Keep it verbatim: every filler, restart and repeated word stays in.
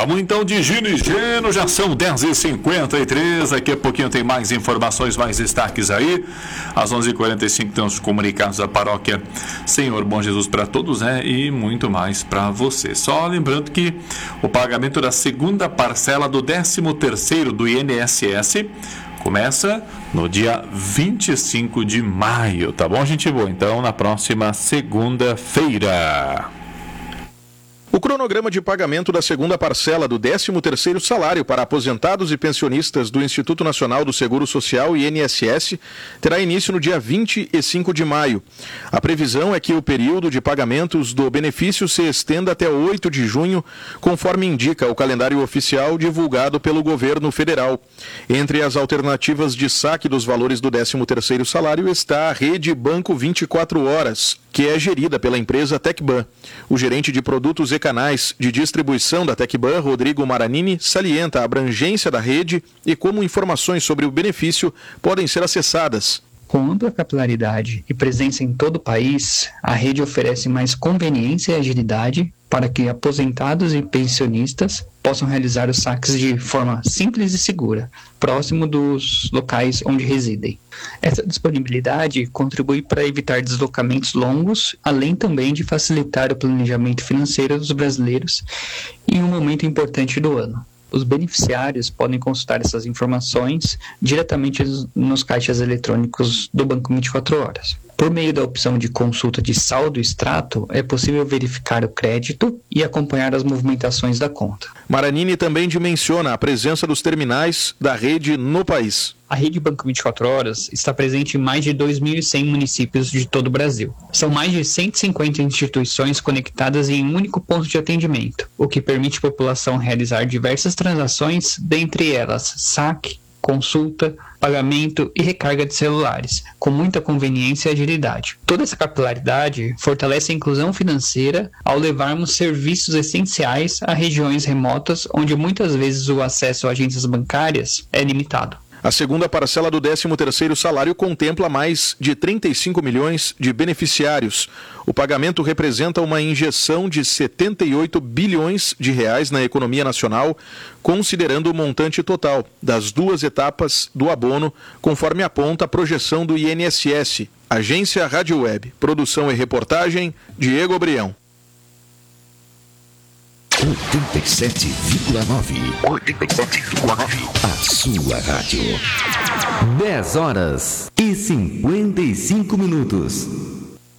Vamos então de Gino e Geno, já são dez e cinquenta e três, daqui a pouquinho tem mais informações, mais destaques aí. Às onze e quarenta e cinco tem os comunicados da paróquia Senhor Bom Jesus para todos, né? E muito mais para você. Só lembrando que o pagamento da segunda parcela do décimo terceiro do I N S S começa no dia vinte e cinco de maio, tá bom, gente boa? Então, na próxima segunda-feira. O cronograma de pagamento da segunda parcela do décimo terceiro salário para aposentados e pensionistas do Instituto Nacional do Seguro Social, I N S S, terá início no dia vinte e cinco de maio. A previsão é que o período de pagamentos do benefício se estenda até oito de junho, conforme indica o calendário oficial divulgado pelo governo federal. Entre as alternativas de saque dos valores do décimo terceiro salário está a Rede Banco vinte e quatro horas, que é gerida pela empresa Tecban. O gerente de produtos e canais de distribuição da Tecban, Rodrigo Maranini, salienta a abrangência da rede e como informações sobre o benefício podem ser acessadas. Com ampla capilaridade e presença em todo o país, a rede oferece mais conveniência e agilidade para que aposentados e pensionistas possam realizar os saques de forma simples e segura, próximo dos locais onde residem. Essa disponibilidade contribui para evitar deslocamentos longos, além também de facilitar o planejamento financeiro dos brasileiros em um momento importante do ano. Os beneficiários podem consultar essas informações diretamente nos caixas eletrônicos do Banco vinte e quatro horas. Por meio da opção de consulta de saldo e extrato, é possível verificar o crédito e acompanhar as movimentações da conta. Maranini também dimensiona a presença dos terminais da rede no país. A rede Banco vinte e quatro horas está presente em mais de dois mil e cem municípios de todo o Brasil. São mais de cento e cinquenta instituições conectadas em um único ponto de atendimento, o que permite à população realizar diversas transações, dentre elas saque, consulta, pagamento e recarga de celulares, com muita conveniência e agilidade. Toda essa capilaridade fortalece a inclusão financeira ao levarmos serviços essenciais a regiões remotas, onde muitas vezes o acesso a agências bancárias é limitado. A segunda parcela do décimo terceiro salário contempla mais de trinta e cinco milhões de beneficiários. O pagamento representa uma injeção de setenta e oito bilhões de reais na economia nacional, considerando o montante total das duas etapas do abono, conforme aponta a projeção do I N S S. Agência Rádio Web. Produção e reportagem, Diego Brião. oitenta e sete vírgula nove. oitenta e sete vírgula nove. A sua rádio. dez horas e cinquenta e cinco minutos.